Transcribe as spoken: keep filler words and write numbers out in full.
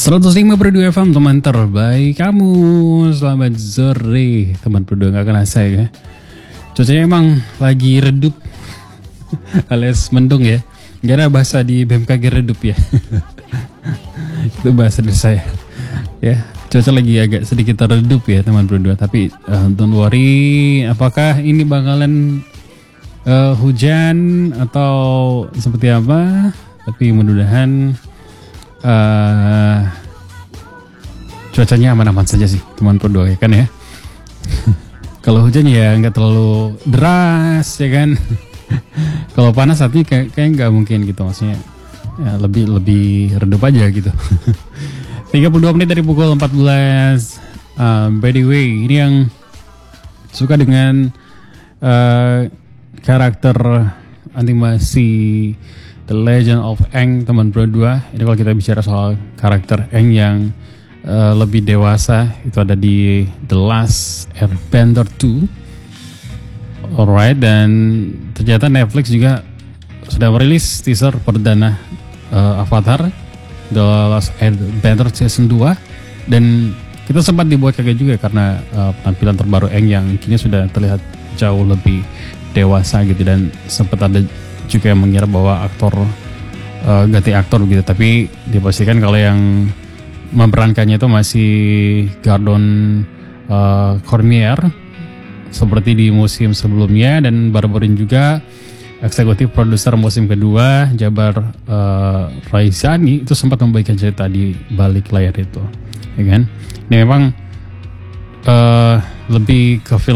seratus lima koma dua F M, teman terbaik kamu. Selamat sore teman berdua, gak kerasa ya. Cuacanya emang lagi redup alias mendung ya. Gak ada bahasa di B M K G redup ya. Itu bahasa dari saya ya. Cuaca lagi agak sedikit redup ya teman berdua. Tapi uh, don't worry, apakah ini bakalan uh, hujan atau seperti apa. Tapi mudah-mudahan uh, cuacanya aman-aman saja sih teman berdua ya kan ya. Kalau hujan ya nggak terlalu deras ya kan. Kalau panas tapi kayak kayak nggak mungkin gitu, maksudnya ya, lebih lebih redup aja gitu. tiga puluh dua menit dari pukul empat belas. uh, By the way, ini yang suka dengan uh, karakter animasi The Legend of Aang teman berdua. Ini kalau kita bicara soal karakter Aang yang uh, lebih dewasa, itu ada di The Last Airbender dua. Alright, dan ternyata Netflix juga sudah merilis teaser perdana uh, Avatar The Last Airbender season dua, dan kita sempat dibuat kaget juga karena uh, penampilan terbaru Aang yang kini sudah terlihat jauh lebih dewasa gitu, dan sempat ada juga yang mengira bahwa aktor uh, ganti aktor gitu, tapi dipastikan kalau yang memerankannya itu masih Gordon uh, Cormier seperti di musim sebelumnya, dan baru-baru juga eksekutif produser musim kedua Jabar uh, Raisani itu sempat membagikan cerita di balik layar itu, ya kan? Ini memang uh, lebih ke film